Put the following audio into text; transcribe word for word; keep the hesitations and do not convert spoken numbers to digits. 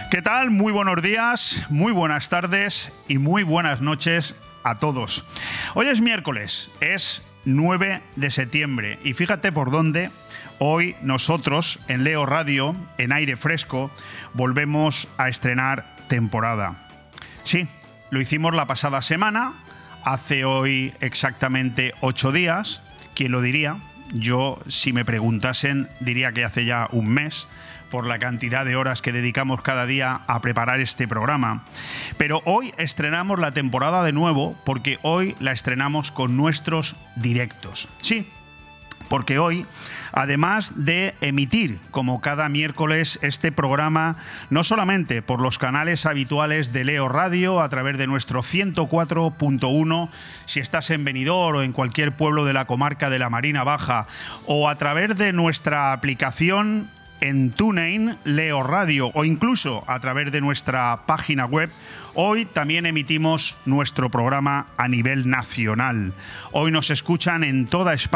¿Qué tal? Muy buenos días, muy buenas tardes y muy buenas noches a todos. Hoy es miércoles, es nueve de septiembre y fíjate por dónde hoy nosotros en Leo Radio, en Aire Fresco, volvemos a estrenar temporada. Sí, lo hicimos la pasada semana, hace hoy exactamente ocho días. ¿Quién lo diría? Yo, si me preguntasen, diría que hace ya un mes, por la cantidad de horas que dedicamos cada día a preparar este programa. Pero hoy estrenamos la temporada de nuevo, porque hoy la estrenamos con nuestros directos. Sí, porque hoy, además de emitir, como cada miércoles, este programa, no solamente por los canales habituales de Leo Radio, a través de nuestro ciento cuatro punto uno, si estás en Benidorm o en cualquier pueblo de la comarca de la Marina Baja, o a través de nuestra aplicación en TuneIn, Leo Radio, o incluso a través de nuestra página web, hoy también emitimos nuestro programa a nivel nacional. Hoy nos escuchan en toda España